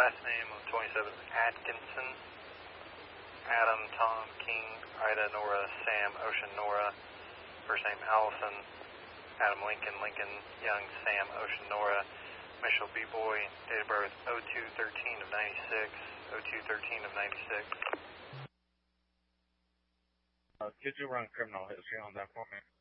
last name of 27 Atkinson. Adam, Tom, King, Ida, Nora, Sam, Ocean, Nora. First name Allison. Adam, Lincoln, Lincoln, Young, Sam, Ocean, Nora. Mitchell, B-Boy. Date of birth 02/13 of 96. 02/13 of 96. Could you run criminal history on that for me?